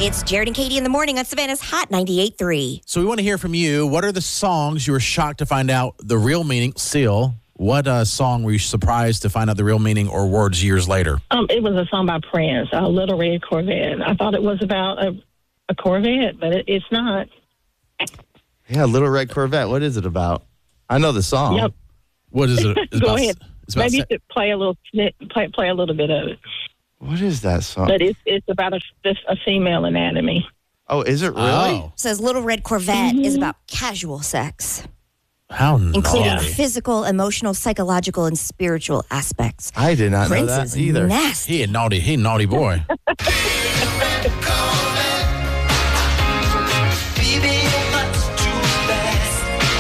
It's Jared and Katie in the morning on Savannah's Hot 98.3. So we want to hear from you. What are the songs you were shocked to find out the real meaning? Seal, what song were you surprised to find out the real meaning or words years later? It was a song by Prince, Little Red Corvette. I thought it was about a Corvette, but it's not. Yeah, Little Red Corvette. What is it about? I know the song. Yep. What is it? Go ahead. Maybe you could play a little play a little bit of it. What is that song? But it's about a female anatomy. Oh, is it really? Oh. Says Little Red Corvette is about casual sex, How including naughty. physical, emotional, psychological, and spiritual aspects. I did not Prince know that is either. nasty. He a naughty boy.